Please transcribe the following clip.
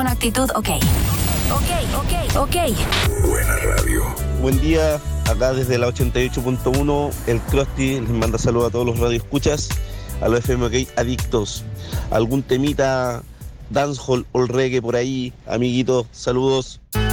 Una actitud ok. Buena radio. Buen día, acá desde la 88.1, el Krusty les manda saludos a todos los radioescuchas, a los FM OK adictos. ¿Algún temita dancehall o reggae por ahí, amiguitos? Saludos.